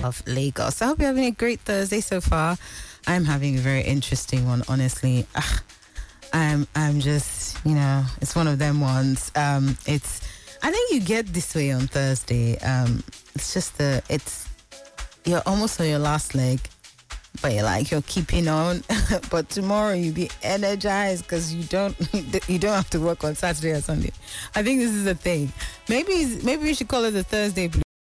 of Lagos. I hope you're having a great Thursday so far. I'm having a very interesting one, honestly. I'm just, it's one of them ones. I think you get this way on Thursday. It's just you're almost on your last leg, but you're keeping on. But tomorrow you'll be energized because you don't have to work on Saturday or Sunday. I think this is a thing. Maybe we should call it the Thursday blues.